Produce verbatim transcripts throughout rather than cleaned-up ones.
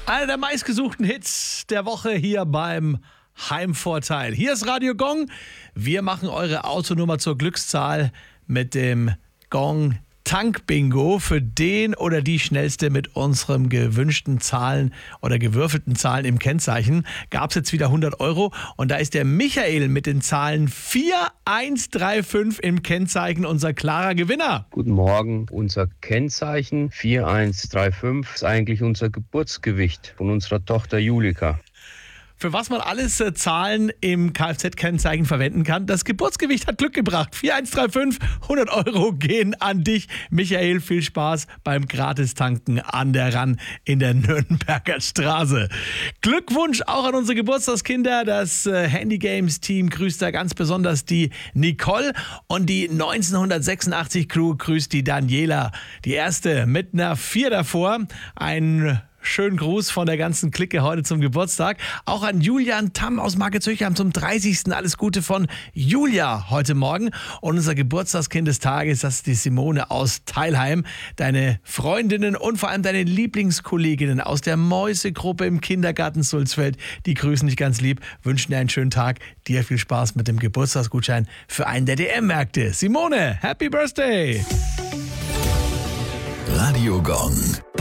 Einer der meistgesuchten Hits der Woche hier beim Heimvorteil. Hier ist Radio Gong. Wir machen eure Autonummer zur Glückszahl mit dem Gong Tank Bingo. Für den oder die schnellste mit unserem gewünschten Zahlen oder gewürfelten Zahlen im Kennzeichen gab es jetzt wieder hundert Euro. Und da ist der Michael mit den Zahlen vier eins drei fünf im Kennzeichen unser klarer Gewinner. Guten Morgen. Unser Kennzeichen vier eins drei fünf ist eigentlich unser Geburtsgewicht von unserer Tochter Julika. Für was man alles äh, Zahlen im Kfz-Kennzeichen verwenden kann. Das Geburtsgewicht hat Glück gebracht. vier eins drei fünf, hundert Euro gehen an dich. Michael, viel Spaß beim Gratistanken an der Ran in der Nürnberger Straße. Glückwunsch auch an unsere Geburtstagskinder. Das äh, Handy Games Team grüßt da ganz besonders die Nicole und die neunzehnhundertsechsundachtzig Crew grüßt die Daniela. Die erste mit einer vier davor. Ein schönen Gruß von der ganzen Clique heute zum Geburtstag. Auch an Julian Tamm aus Marke-Zöchheim zum dreißigsten Alles Gute von Julia heute Morgen. Und unser Geburtstagskind des Tages, das ist die Simone aus Teilheim. Deine Freundinnen und vor allem deine Lieblingskolleginnen aus der Mäuse-Gruppe im Kindergarten Sulzfeld, die grüßen dich ganz lieb, wünschen dir einen schönen Tag. Dir viel Spaß mit dem Geburtstagsgutschein für einen der D M-Märkte. Simone, Happy Birthday! Radio Gong.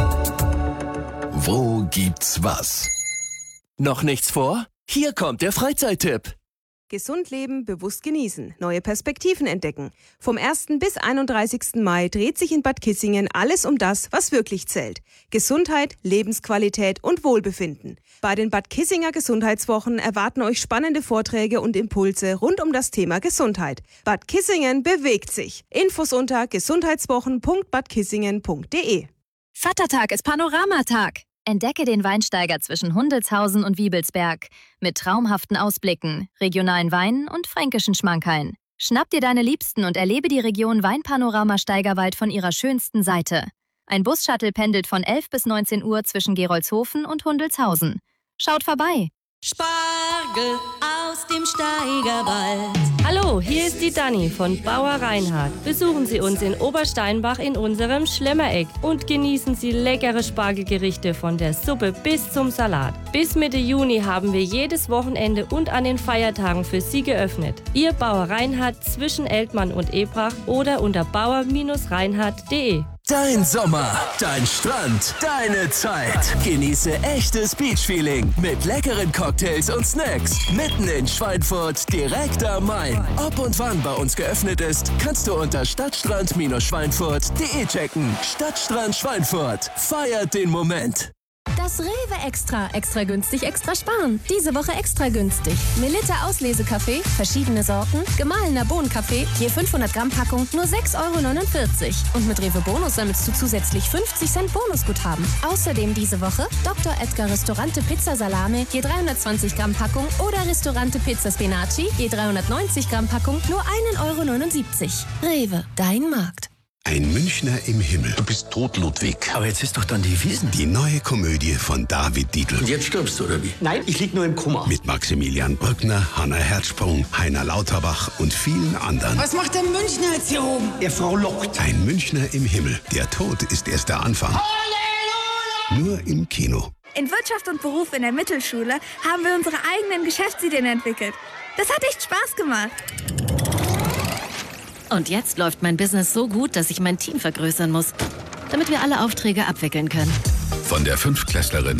Wo gibt's was? Noch nichts vor? Hier kommt der Freizeittipp. Gesund leben, bewusst genießen, neue Perspektiven entdecken. Vom ersten bis einunddreißigsten Mai dreht sich in Bad Kissingen alles um das, was wirklich zählt. Gesundheit, Lebensqualität und Wohlbefinden. Bei den Bad Kissinger Gesundheitswochen erwarten euch spannende Vorträge und Impulse rund um das Thema Gesundheit. Bad Kissingen bewegt sich. Infos unter gesundheitswochen punkt bad kissingen punkt de. Vatertag ist Panoramatag. Entdecke den Weinsteiger zwischen Hundeltshausen und Wiebelsberg mit traumhaften Ausblicken, regionalen Weinen und fränkischen Schmankerln. Schnapp dir deine Liebsten und erlebe die Region Weinpanorama Steigerwald von ihrer schönsten Seite. Ein Bus-Shuttle pendelt von elf bis neunzehn Uhr zwischen Gerolzhofen und Hundeltshausen. Schaut vorbei! Spargel aus dem Steigerwald. Hallo, hier ist die Dani von Bauer Reinhardt. Besuchen Sie uns in Obersteinbach in unserem Schlemmereck und genießen Sie leckere Spargelgerichte von der Suppe bis zum Salat. Bis Mitte Juni haben wir jedes Wochenende und an den Feiertagen für Sie geöffnet. Ihr Bauer Reinhardt zwischen Eltmann und Ebrach oder unter bauer Bindestrich reinhardt punkt de. Dein Sommer, dein Strand, deine Zeit. Genieße echtes Beach-Feeling mit leckeren Cocktails und Snacks. Mitten in Schweinfurt, direkt am Main. Ob und wann bei uns geöffnet ist, kannst du unter stadtstrand schweinfurt punkt de checken. Stadtstrand Schweinfurt. Feiert den Moment. Das Rewe Extra. Extra günstig, extra sparen. Diese Woche extra günstig. Melitta Auslesekaffee, verschiedene Sorten, gemahlener Bohnenkaffee, je fünfhundert Gramm Packung, nur sechs Euro neunundvierzig. Und mit Rewe Bonus sammelst du zusätzlich fünfzig Cent Bonusguthaben. Außerdem diese Woche Doktor Edgar Restaurante Pizza Salame, je dreihundertzwanzig Gramm Packung oder Restaurante Pizza Spinaci, je dreihundertneunzig Gramm Packung, nur einen Euro neunundsiebzig. Rewe, dein Markt. Ein Münchner im Himmel. Du bist tot, Ludwig. Aber jetzt ist doch dann die Wiesn. Die neue Komödie von David Dietl. Und jetzt stirbst du, oder wie? Nein, ich lieg nur im Koma. Mit Maximilian Brückner, Hanna Herzsprung, Heiner Lauterbach und vielen anderen. Was macht der Münchner jetzt hier oben? Der Frau lockt. Ein Münchner im Himmel. Der Tod ist erst der Anfang. Halleluja! Nur im Kino. In Wirtschaft und Beruf in der Mittelschule haben wir unsere eigenen Geschäftsideen entwickelt. Das hat echt Spaß gemacht. Und jetzt läuft mein Business so gut, dass ich mein Team vergrößern muss, damit wir alle Aufträge abwickeln können. Von der Fünftklässlerin